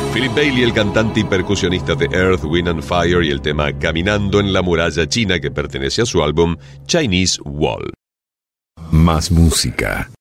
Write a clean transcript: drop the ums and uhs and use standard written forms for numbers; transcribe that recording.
Philip Bailey, el cantante y percusionista de Earth, Wind and Fire, y el tema Caminando en la muralla china, que pertenece a su álbum Chinese Wall. Más música.